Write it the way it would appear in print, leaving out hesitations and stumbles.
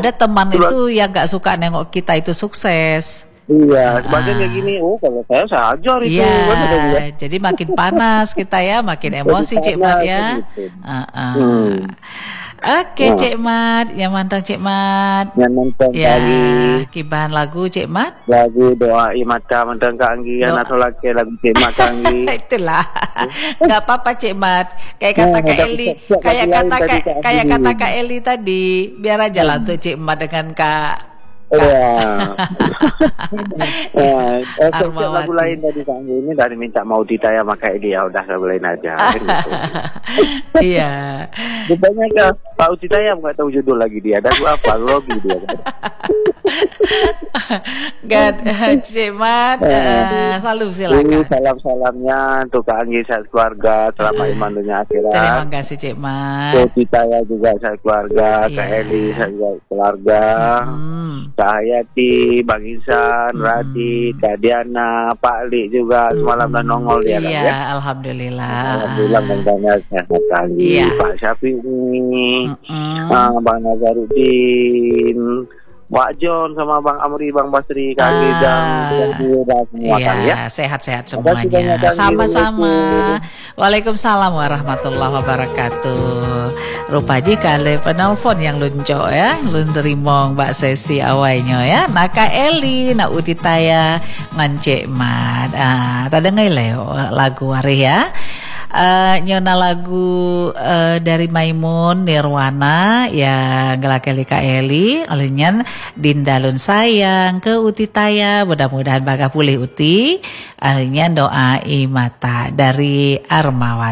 Ada teman itu yang gak suka nengok kita itu sukses. Iya, sebagian kayak gini, kalau saya ajar itu. Iya, jadi makin panas kita ya, makin emosi Cik Mat ya. Gitu. Oke Cik Mat, yang mantap Cik Mat. Yang nonton ya, kibahan lagu Cik Mat. Lagu doa mata mentang kanggian atau lagi lagu Cik Mat kanggi. Itulah. Enggak apa-apa Cik Mat. Kayak kata Kak Eli, kayak kata Kak Eli tadi, biar aja lah untuk Cik Mat dengan Kak. Lagu lain tadi Kang ini dari minta mau ditaya maka dia udah lagu lain aja. Iya. Rupanya Pak Utitaya nggak tahu judul lagi dia. Lagu apa? Lobby dia. God, Cik Mat, selalu silakan. Salam-salamnya untuk Kak Anggi saat keluarga selama iman dunia akhirat. Terima kasih Cik Mat. Pak Utitaya juga saat keluarga, Kak Eli saat keluarga. Kak Hayati, Bang Insan, Radit, Kak Diana, Pak Li juga semalam dan nongol dia iya, kan ya. Alhamdulillah. Alhamdulillah banyak sehat kali. Pak Syafi'i, Bang Nazaruddin, Wak John sama Bang Amri, Bang Basri, Kak Gedang, semua kan ya. Sehat-sehat semuanya. Sama-sama. Waalaikumsalam warahmatullahi wabarakatuh. Rupaji kali penelpon yang lunco ya, lun terima Mbak Sesi awainya ya. Naka Eli, nak Utitaya ngancek mat. Tada ngai lagu hari ya. Nyona lagu dari Maimun Nirwana ya gelakeli Kak Eli alinyan Dindalun sayang ke Utitaya, mudah-mudahan baga pulih Uti alinyan doa imata dari Armawati.